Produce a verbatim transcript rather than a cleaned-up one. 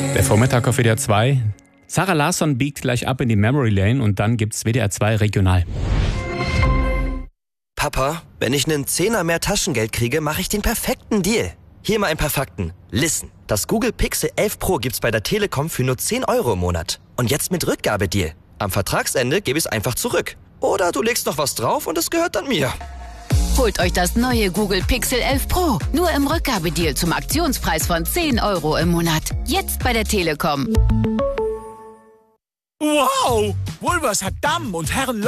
Der Vormittag auf W D R zwei. Sarah Larsson biegt gleich ab in die Memory Lane und dann gibt's W D R zwei Regional. Papa, wenn ich einen Zehner mehr Taschengeld kriege, mache ich den perfekten Deal. Hier mal ein paar Fakten. Listen, das Google Pixel elf Pro gibt's bei der Telekom für nur zehn Euro im Monat. Und jetzt mit Rückgabedeal. Am Vertragsende gebe ich es einfach zurück. Oder du legst noch was drauf und es gehört dann mir. Holt euch das neue Google Pixel elf Pro. Nur im Rückgabedeal zum Aktionspreis von zehn Euro im Monat. Jetzt bei der Telekom. Wow! Wolvers hat Damen und Herren